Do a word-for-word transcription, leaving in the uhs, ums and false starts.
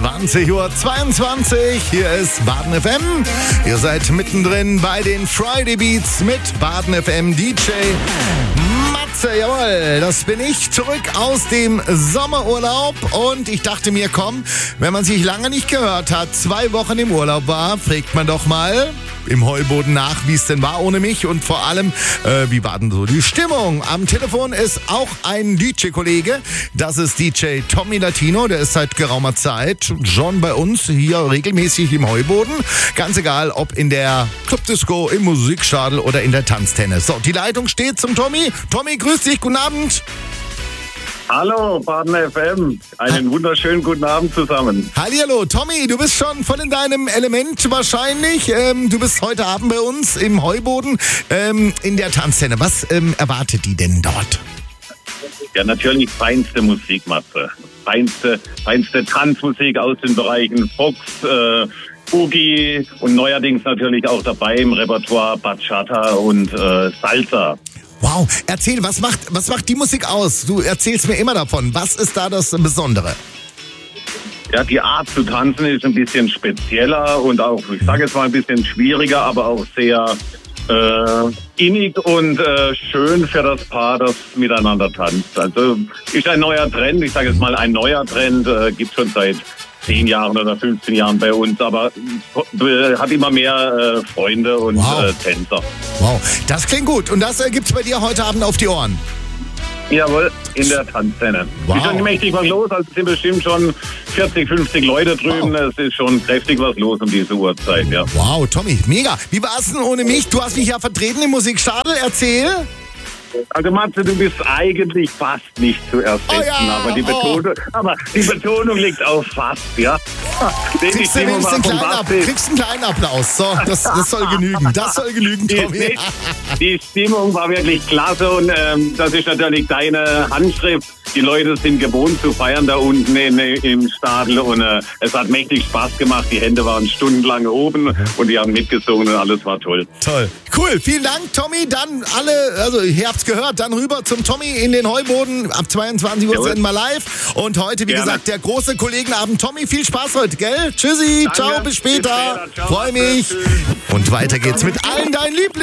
zwanzig Uhr zweiundzwanzig. Hier ist Baden F M. Ihr seid mittendrin bei den Friday Beats mit Baden F M D J Matze. Jawohl, das bin ich, zurück aus dem Sommerurlaub. Und ich dachte mir, komm, wenn man sich lange nicht gehört hat, zwei Wochen im Urlaub war, fragt man doch mal im Heuboden nach, wie es denn war ohne mich und vor allem, äh, wie war denn so die Stimmung? Am Telefon ist auch ein D J-Kollege, das ist D J Tommy Latino, der ist seit geraumer Zeit schon bei uns hier regelmäßig im Heuboden. Ganz egal, ob in der Clubdisco, im Musikstadel oder in der Tanztenne. So, die Leitung steht zum Tommy. Tommy, grüß dich, guten Abend. Hallo, Baden F M. Einen ha- wunderschönen guten Abend zusammen. Hallihallo, Tommy, du bist schon voll in deinem Element wahrscheinlich. Ähm, du bist heute Abend bei uns im Heuboden ähm, in der Tanzszene. Was ähm, erwartet die denn dort? Ja, natürlich feinste Musik, Matze. Feinste, feinste Tanzmusik aus den Bereichen Fox, äh, Boogie und neuerdings natürlich auch dabei im Repertoire Bachata und äh, Salsa. Wow, erzähl, was macht, was macht die Musik aus? Du erzählst mir immer davon. Was ist da das Besondere? Ja, die Art zu tanzen ist ein bisschen spezieller und auch, ich sage jetzt mal ein bisschen schwieriger, aber auch sehr äh, innig und äh, schön für das Paar, das miteinander tanzt. Also ist ein neuer Trend, ich sage jetzt mal ein neuer Trend, äh, gibt schon seit zehn Jahren oder fünfzehn Jahren bei uns, aber äh, hat immer mehr äh, Freunde und wow. äh, Tänzer. Wow, das klingt gut. Und das äh, gibt's bei dir heute Abend auf die Ohren? Jawohl, in der Tanzszene. Wow. Ist schon mächtig was los, also es sind bestimmt schon vierzig, fünfzig Leute drüben. Wow. Es ist schon kräftig was los um diese Uhrzeit, ja. Wow, Tommy, mega. Wie war es denn ohne mich? Du hast mich ja vertreten im Musikstadel, erzähl. Also Matze, du bist eigentlich fast nicht zu ersetzen, oh ja, aber, die Betonung, oh. aber die Betonung liegt auf fast, ja. Kriegst du einen kleinen, Ab- kriegst einen kleinen Applaus, so, das, das soll genügen, das soll genügen, Tommy. Die, die Stimmung war wirklich klasse und ähm, das ist natürlich deine Handschrift. Die Leute sind gewohnt zu feiern da unten in, im Stadel und äh, es hat mächtig Spaß gemacht. Die Hände waren stundenlang oben mhm. und die haben mitgesungen und alles war toll. Toll. Cool. Vielen Dank, Tommy. Dann alle, also ihr habt's gehört, dann rüber zum Tommy in den Heuboden. Ab zweiundzwanzig Uhr sind wir live. Und heute, wie Gerne. gesagt, der große Kollegenabend. Tommy, viel Spaß heute, gell? Tschüssi. Danke. Ciao, bis später. Bis später. Ciao. Freue mich. Tschüss. Und weiter geht's mit allen deinen Lieblingen.